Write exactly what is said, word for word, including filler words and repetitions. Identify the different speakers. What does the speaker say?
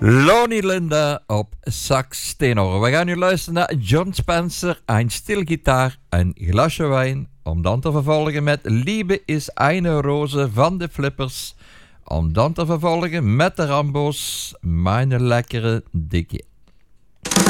Speaker 1: Lonnie Linda op sax tenor. We gaan nu luisteren naar John Spencer, een stilgitaar, een glasje wijn. Om dan te vervolgen met Liebe is eine Rose van de Flippers. Om dan te vervolgen met de Rambo's, Meine lekkere dikke.